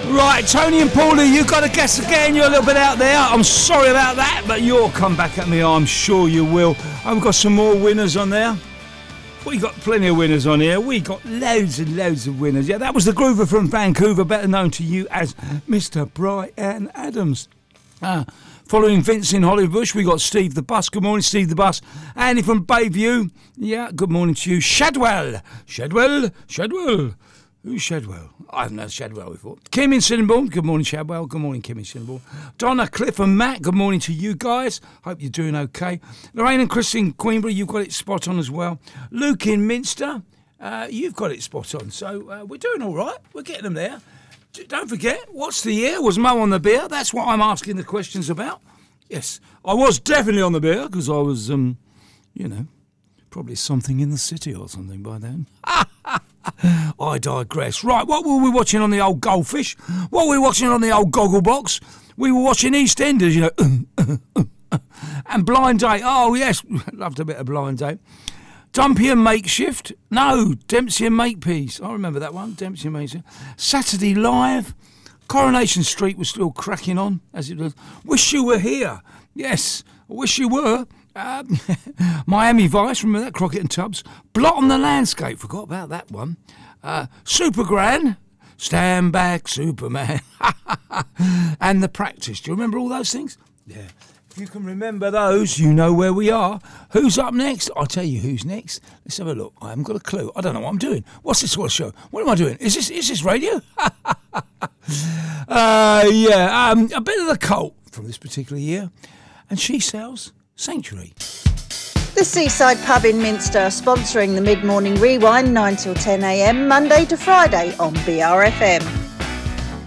Right, Tony and Paulie, you got to guess again. You're a little bit out there. I'm sorry about that, but you'll come back at me. I'm sure you will. I've got some more winners on there. We got plenty of winners on here. We got loads and loads of winners. Yeah, that was the Groover from Vancouver, better known to you as Mr. Brian Adams. Following Vince in Hollybush, we got Steve the Bus. Good morning, Steve the Bus. Andy from Bayview. Yeah, good morning to you. Shadwell. Who's Shadwell? I haven't heard Shadwell before. Kim in Cinnamon. Good morning, Shadwell. Good morning, Kim in Cinnamon. Donna, Cliff and Matt. Good morning to you guys. Hope you're doing okay. Lorraine and Chris in Queenbury. You've got it spot on as well. Luke in Minster. You've got it spot on. So we're doing all right. We're getting them there. Don't forget, what's the year? Was Mo on the beer? That's what I'm asking the questions about. Yes, I was definitely on the beer because I was, probably something in the city or something by then. I digress. Right, what were we watching on the old Goldfish? What were we watching on the old Gogglebox? We were watching EastEnders, and Blind Date. Oh, yes, loved a bit of Blind Date. Dumpy and Makeshift. No, Dempsey and Makepeace. I remember that one, Dempsey and Makepeace. Saturday Live. Coronation Street was still cracking on, as it was. Wish You Were Here. Yes, I wish you were. Miami Vice, remember that? Crockett and Tubbs. Blot on the Landscape, forgot about that one. Supergran, Stand Back, Superman. And The Practice. Do you remember all those things? Yeah. If you can remember those, you know where we are. Who's up next? I'll tell you who's next. Let's have a look. I haven't got a clue. I don't know what I'm doing. What's this sort of show? What am I doing? Is this radio? A bit of the Cult from this particular year. And she sells Sanctuary. The Seaside Pub in Minster, sponsoring the Mid-Morning Rewind 9 till 10 a.m, Monday to Friday on BRFM.